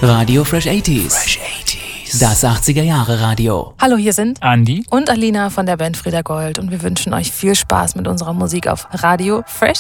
Radio Fresh 80s. Das 80er-Jahre-Radio. Hallo, hier sind Andi und Alina von der Band Frieda Gold und wir wünschen euch viel Spaß mit unserer Musik auf Radio Fresh